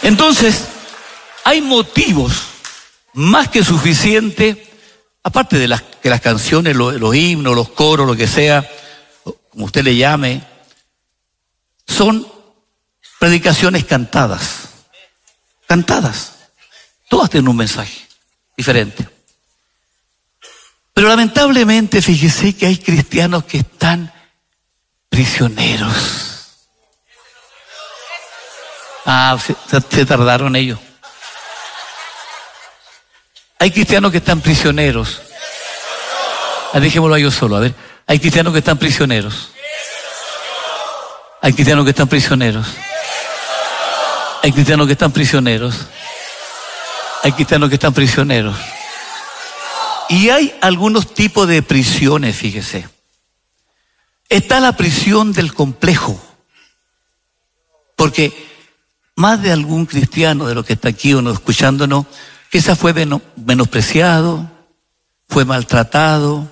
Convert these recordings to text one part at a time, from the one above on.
Entonces, hay motivos más que suficientes, aparte de que las canciones, los himnos, los coros, lo que sea, como usted le llame, son predicaciones cantadas. Cantadas. Todas tienen un mensaje diferente. Pero lamentablemente, fíjese que hay cristianos que están prisioneros. Se tardaron ellos. Hay cristianos que están prisioneros. Dejémoslo a yo solo, a ver. Hay cristianos que están prisioneros. Hay cristianos que están prisioneros. Hay cristianos que están prisioneros. Hay cristianos que están prisioneros. Y hay algunos tipos de prisiones, fíjese. Está la prisión del complejo. Porque más de algún cristiano de los que está aquí o no escuchándonos, quizás fue menospreciado, fue maltratado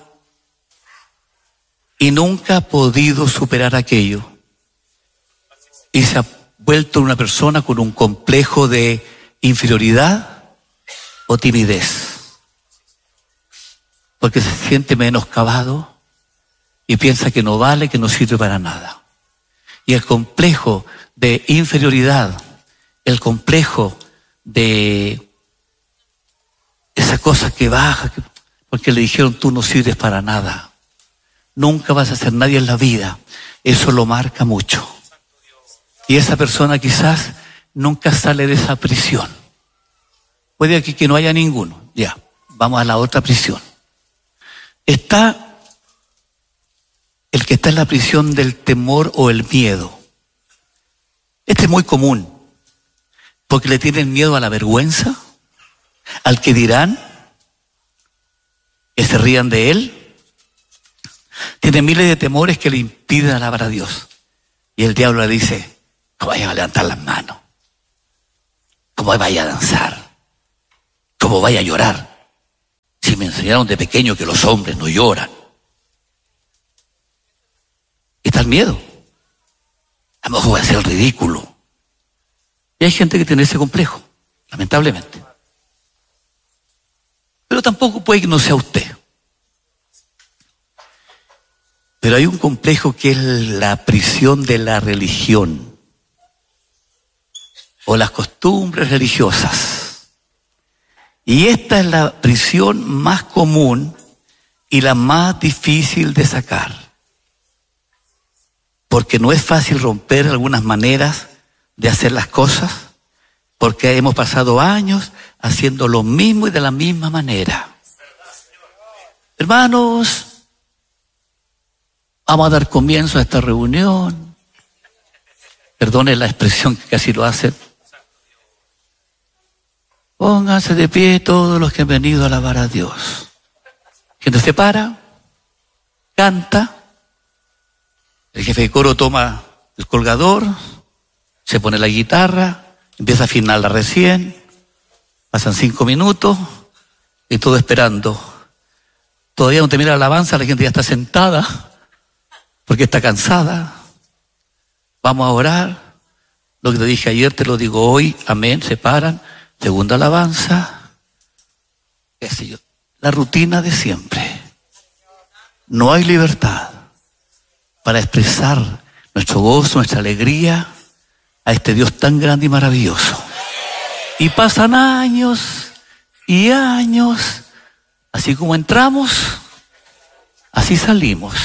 y nunca ha podido superar aquello. Y se ha vuelto una persona con un complejo de inferioridad o timidez. Porque se siente menoscabado y piensa que no vale, que no sirve para nada. Y el complejo de inferioridad, el complejo de esa cosa que baja, porque le dijeron tú no sirves para nada, nunca vas a ser nadie en la vida, eso lo marca mucho. Y esa persona quizás nunca sale de esa prisión. Puede aquí que no haya ninguno. Ya, vamos a la otra prisión. Está el que está en la prisión del temor o el miedo. Este es muy común. Porque le tienen miedo a la vergüenza, al que dirán, que se rían de él. Tiene miles de temores que le impiden alabar a Dios. Y el diablo le dice, ¿cómo vaya a levantar las manos? ¿Cómo vaya a danzar? ¿Cómo vaya a llorar? Si me enseñaron de pequeño que los hombres no lloran. Y está el miedo. A lo mejor voy a hacer el ridículo. Y hay gente que tiene ese complejo, lamentablemente. Pero tampoco puede que no sea usted. Pero hay un complejo que es la prisión de la religión o las costumbres religiosas. Y esta es la prisión más común y la más difícil de sacar. Porque no es fácil romper algunas maneras de hacer las cosas, porque hemos pasado años haciendo lo mismo y de la misma manera. Hermanos, vamos a dar comienzo a esta reunión. Perdone la expresión que casi lo hacen. Pónganse de pie todos los que han venido a alabar a Dios. Gente se para, canta, el jefe de coro toma el colgador, se pone la guitarra, empieza a afinarla recién, pasan 5 minutos y todo esperando. Todavía no termina la alabanza, la gente ya está sentada porque está cansada. Vamos a orar. Lo que te dije ayer te lo digo hoy, amén, se paran, segunda alabanza, qué sé yo, la rutina de siempre. No hay libertad para expresar nuestro gozo, nuestra alegría a este Dios tan grande y maravilloso. Y pasan años y años, así como entramos, así salimos.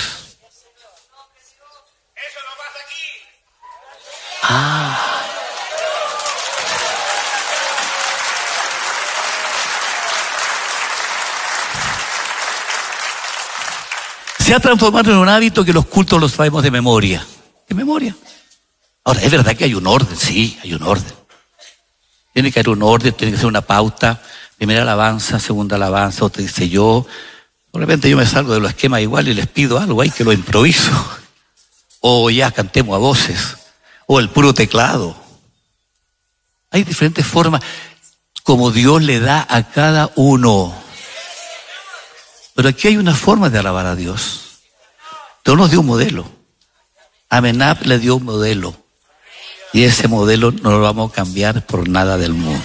Se ha transformado en un hábito que los cultos los sabemos de memoria. De memoria. Ahora, es verdad que hay un orden, sí, hay un orden. Tiene que haber un orden, tiene que ser una pauta. Primera alabanza, segunda alabanza, otra dice yo. De repente yo me salgo de los esquemas igual y les pido algo ahí que lo improviso. O ya cantemos a voces. O el puro teclado. Hay diferentes formas como Dios le da a cada uno. Pero aquí hay una forma de alabar a Dios. Dios nos dio un modelo. Amenab le dio un modelo. Y ese modelo no lo vamos a cambiar por nada del mundo.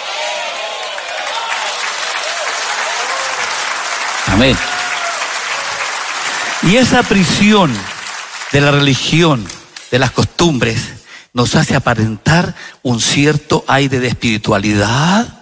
Amén. Y esa prisión de la religión, de las costumbres, nos hace aparentar un cierto aire de espiritualidad.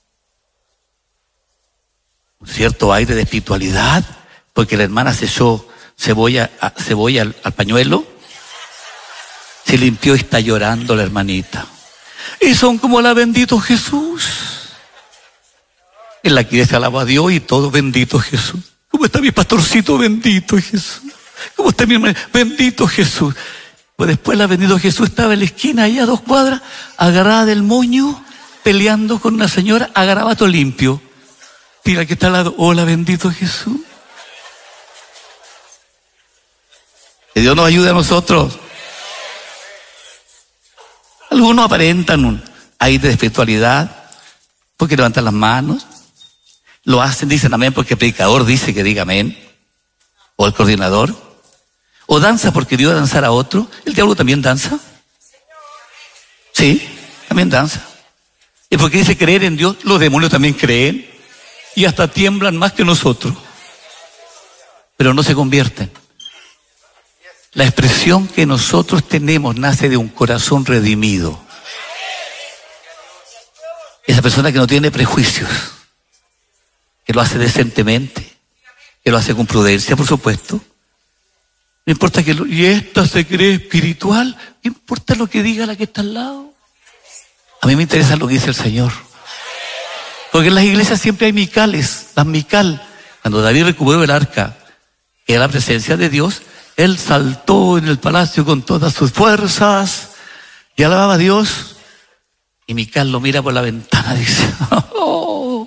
Un cierto aire de espiritualidad, porque la hermana se echó cebolla al pañuelo, se limpió y está llorando la hermanita. Y son como la bendito Jesús. En la iglesia alaba a Dios y todo bendito Jesús. ¿Cómo está mi pastorcito? Bendito Jesús. ¿Cómo está mi hermana? Bendito Jesús. Pues después la bendito Jesús estaba en la esquina, allá a 2 cuadras, agarrada del moño, peleando con una señora a garabato limpio. Mira que está al lado, hola bendito Jesús. Que Dios nos ayude a nosotros. Algunos aparentan un aire de espiritualidad porque levantan las manos, lo hacen, dicen amén porque el predicador dice que diga amén, o el coordinador, o danza porque dio a danzar a otro. ¿El diablo también danza? Sí, también danza. Y porque dice creer en Dios, los demonios también creen y hasta tiemblan más que nosotros, pero no se convierten. La expresión que nosotros tenemos nace de un corazón redimido. Esa persona que no tiene prejuicios, que lo hace decentemente, que lo hace con prudencia, por supuesto. No importa y esta se cree espiritual, ¿qué importa lo que diga la que está al lado? A mí me interesa lo que dice el Señor. Porque en las iglesias siempre hay micales, las mical. Cuando David recuperó el arca, que era la presencia de Dios, él saltó en el palacio con todas sus fuerzas y alababa a Dios. Y Mical lo mira por la ventana y dice, oh,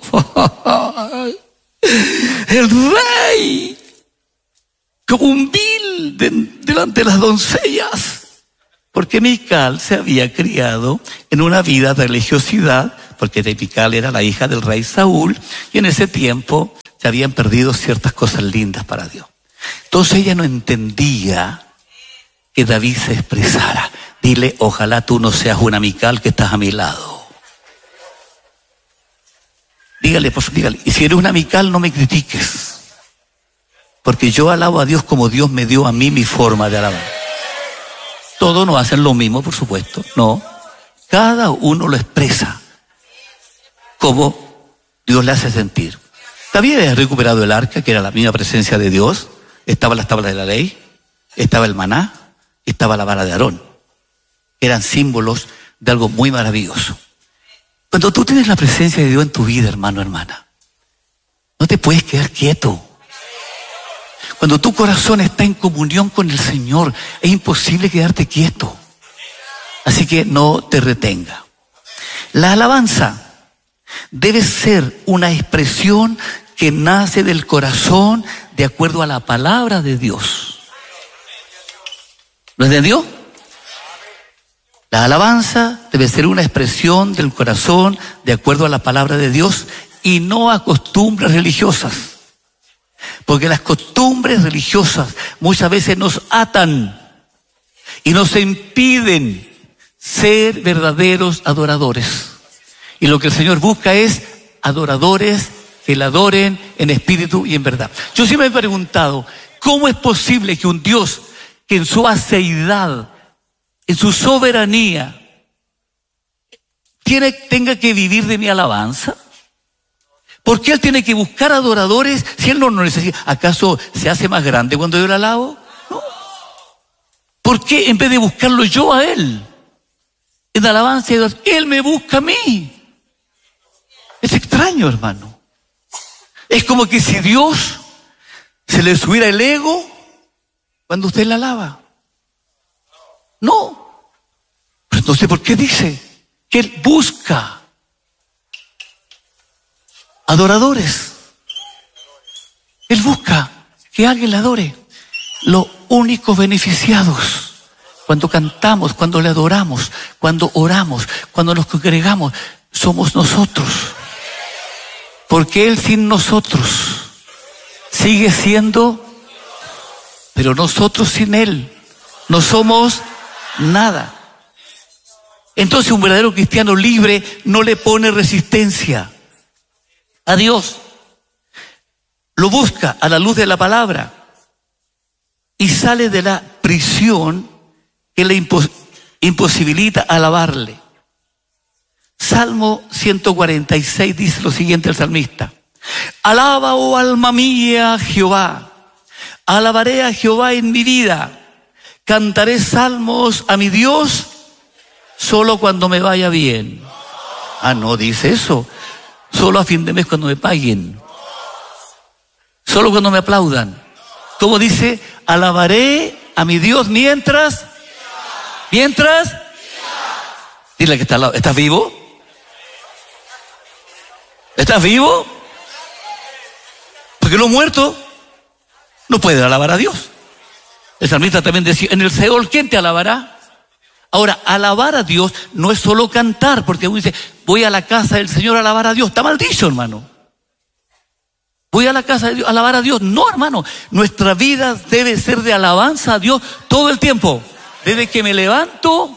el rey, como un vil delante de las doncellas. Porque Mical se había criado en una vida de religiosidad, porque Mical era la hija del rey Saúl, y en ese tiempo se habían perdido ciertas cosas lindas para Dios. Entonces ella no entendía que David se expresara. Dile, ojalá tú no seas una Mical que estás a mi lado. Dígale, por favor, dígale. Y si eres una Mical, no me critiques. Porque yo alabo a Dios como Dios me dio a mí mi forma de alabar. Todos no hacen lo mismo, por supuesto. No. Cada uno lo expresa como Dios le hace sentir. David había recuperado el arca, que era la misma presencia de Dios. Estaban las tablas de la ley, estaba el maná, estaba la vara de Aarón. Eran símbolos de algo muy maravilloso. Cuando tú tienes la presencia de Dios en tu vida, hermano, hermana, no te puedes quedar quieto. Cuando tu corazón está en comunión con el Señor, es imposible quedarte quieto. Así que no te retenga. La alabanza debe ser una expresión que nace del corazón de acuerdo a la palabra de Dios. ¿Lo entendió? La alabanza debe ser una expresión del corazón de acuerdo a la palabra de Dios y no a costumbres religiosas. Porque las costumbres religiosas muchas veces nos atan y nos impiden ser verdaderos adoradores. Y lo que el Señor busca es adoradores que le adoren en espíritu y en verdad. Yo siempre me he preguntado, ¿cómo es posible que un Dios que en su aceidad, en su soberanía, tenga que vivir de mi alabanza? ¿Por qué Él tiene que buscar adoradores si Él no lo necesita? ¿Acaso se hace más grande cuando yo le alabo? No. ¿Por qué en vez de buscarlo yo a Él? En alabanza, Él me busca a mí. Es extraño, hermano. Es como que si Dios se le subiera el ego cuando usted le alaba. No. Pero entonces, ¿por qué dice que Él busca adoradores? Él busca que alguien le adore. Los únicos beneficiados cuando cantamos, cuando le adoramos, cuando oramos, cuando nos congregamos, somos nosotros. Porque Él sin nosotros sigue siendo, pero nosotros sin Él no somos nada. Entonces un verdadero cristiano libre no le pone resistencia a Dios. Lo busca a la luz de la palabra y sale de la prisión que le imposibilita alabarle. Salmo 146 dice lo siguiente el salmista: alaba, oh alma mía, a Jehová. Alabaré a Jehová en mi vida. Cantaré salmos a mi Dios solo cuando me vaya bien. Ah, no dice eso. Solo a fin de mes cuando me paguen. Solo cuando me aplaudan. ¿Cómo dice? Alabaré a mi Dios mientras. Dile que está al lado. ¿Estás vivo? ¿Estás vivo? Porque los muertos no pueden alabar a Dios. El salmista también decía: en el Seol, ¿quién te alabará? Ahora, alabar a Dios no es solo cantar, porque uno dice: voy a la casa del Señor a alabar a Dios. Está mal dicho, hermano. Voy a la casa de Dios a alabar a Dios. No, hermano. Nuestra vida debe ser de alabanza a Dios todo el tiempo. Desde que me levanto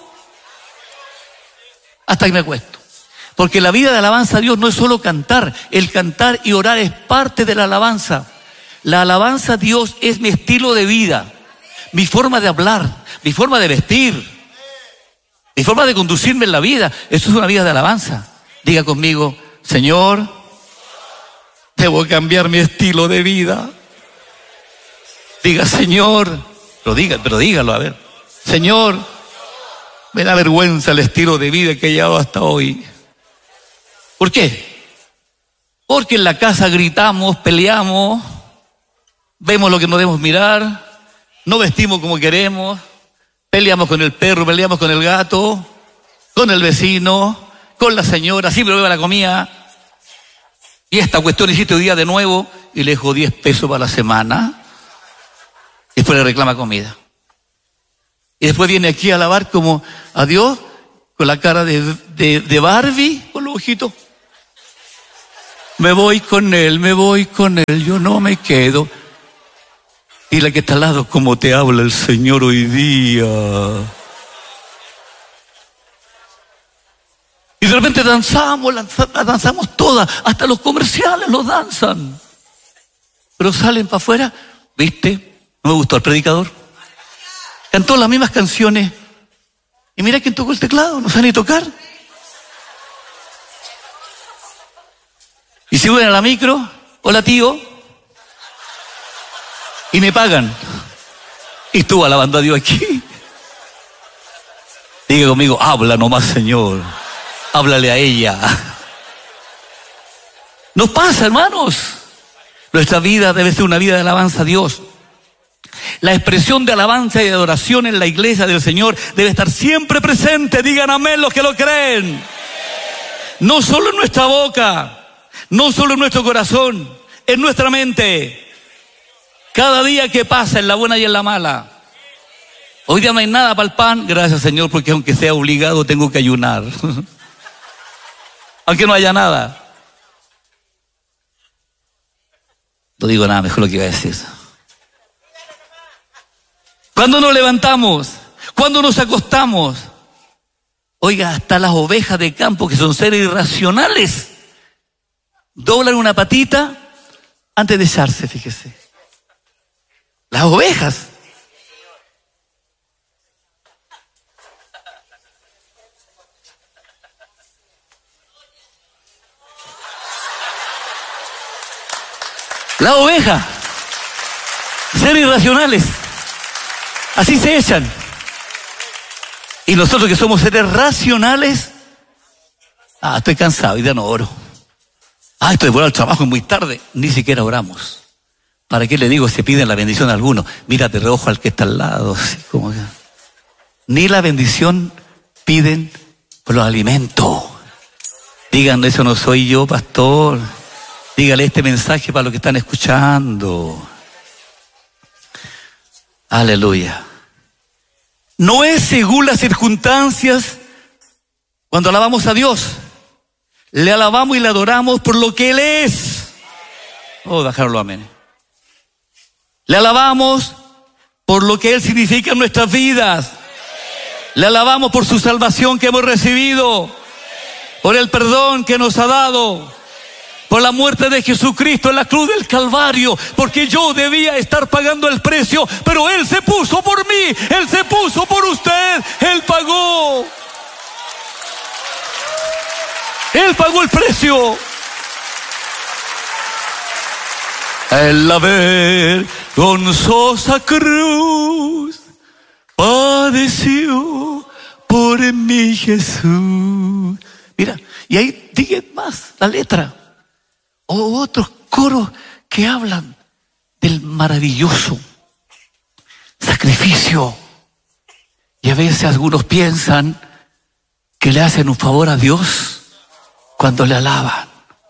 hasta que me acuesto. Porque la vida de alabanza a Dios no es solo cantar. El cantar y orar es parte de la alabanza. La alabanza a Dios es mi estilo de vida, mi forma de hablar, mi forma de vestir, mi forma de conducirme en la vida. Eso es una vida de alabanza. Diga conmigo: Señor, debo cambiar mi estilo de vida. Diga: Señor, pero dígalo, a ver. Señor, me da vergüenza el estilo de vida que he llevado hasta hoy. ¿Por qué? Porque en la casa gritamos, peleamos, vemos lo que no debemos mirar, no vestimos como queremos, peleamos con el perro, peleamos con el gato, con el vecino, con la señora, siempre beba la comida. Y esta cuestión hiciste hoy día de nuevo y le dejo 10 pesos para la semana. Y después le reclama comida. Y después viene aquí a alabar como a Dios con la cara de Barbie, con los ojitos. Me voy con él, yo no me quedo. Y la que está al lado: como te habla el Señor hoy día. Y de repente danzamos todas, hasta los comerciales los danzan. Pero salen para afuera, ¿viste? No me gustó el predicador. Cantó las mismas canciones. Y mira quién tocó el teclado, no sabe ni tocar. Y suben a la micro: hola tío. Y me pagan. Y estuvo alabando a Dios aquí. Diga conmigo: habla nomás, Señor. Háblale a ella. Nos pasa, hermanos. Nuestra vida debe ser una vida de alabanza a Dios. La expresión de alabanza y de adoración en la iglesia del Señor debe estar siempre presente. Digan amén los que lo creen. No solo en nuestra boca, no solo en nuestro corazón, en nuestra mente. Cada día que pasa, en la buena y en la mala. Hoy día no hay nada para el pan, gracias Señor, porque aunque sea obligado tengo que ayunar. Aunque no haya nada. No digo nada, mejor lo que iba a decir. Cuando nos levantamos, cuando nos acostamos, oiga, hasta las ovejas de campo, que son seres irracionales, doblan una patita antes de echarse, fíjese. Las ovejas. La oveja. Seres irracionales. Así se echan. Y nosotros que somos seres racionales, estoy cansado y ya no oro. Estoy de vuelta al trabajo, es muy tarde. Ni siquiera oramos. ¿Para qué le digo? Se piden la bendición a alguno. Mira de reojo al que está al lado. Así como que... Ni la bendición piden por los alimentos. Digan: eso no soy yo, pastor. Dígale este mensaje para los que están escuchando. Aleluya. No es según las circunstancias cuando alabamos a Dios. Le alabamos y le adoramos por lo que Él es. Dejarlo, amén. Le alabamos por lo que Él significa en nuestras vidas. Le alabamos por su salvación que hemos recibido, por el perdón que nos ha dado, por la muerte de Jesucristo en la cruz del Calvario, porque yo debía estar pagando el precio, pero Él se puso por mí, Él se puso por usted, Él pagó el precio. En la vergonzosa cruz padeció por mí Jesús. Mira, y ahí sigue más la letra. O otros coros que hablan del maravilloso sacrificio. Y a veces algunos piensan que le hacen un favor a Dios cuando le alaban.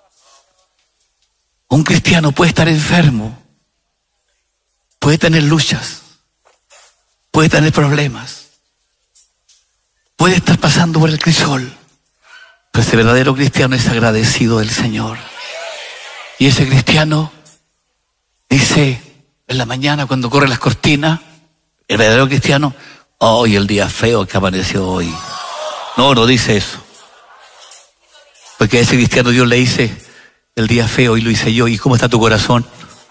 Un cristiano puede estar enfermo, puede tener luchas, puede tener problemas, puede estar pasando por el crisol, pero ese verdadero cristiano es agradecido del Señor. Y ese cristiano dice en la mañana cuando corre las cortinas, el verdadero cristiano, hoy el día feo que amaneció hoy. No dice eso. Porque a ese cristiano Dios le dice, el día feo y lo hice yo. ¿Y cómo está tu corazón?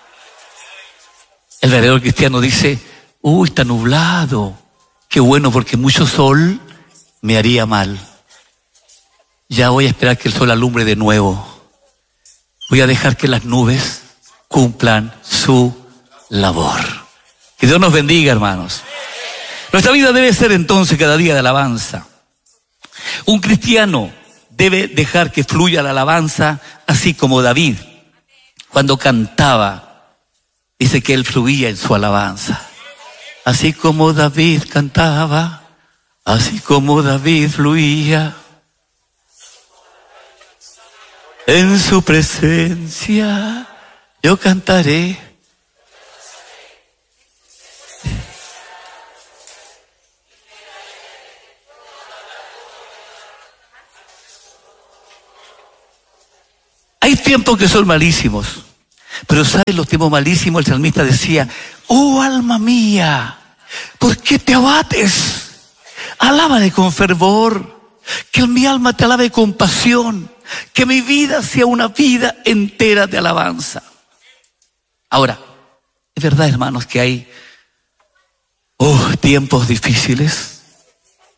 El verdadero cristiano dice, está nublado. Qué bueno, porque mucho sol me haría mal. Ya voy a esperar que el sol alumbre de nuevo. Voy a dejar que las nubes cumplan su labor. Que Dios nos bendiga, hermanos. Nuestra vida debe ser entonces cada día de alabanza. Un cristiano debe dejar que fluya la alabanza, así como David, cuando cantaba, dice que él fluía en su alabanza. Así como David cantaba, así como David fluía en su presencia, yo cantaré. Hay tiempos que son malísimos, pero ¿sabes los tiempos malísimos? El salmista decía, oh alma mía, ¿por qué te abates? Alábale con fervor, que mi alma te alabe con pasión, que mi vida sea una vida entera de alabanza. Ahora, es verdad, hermanos, que hay tiempos difíciles,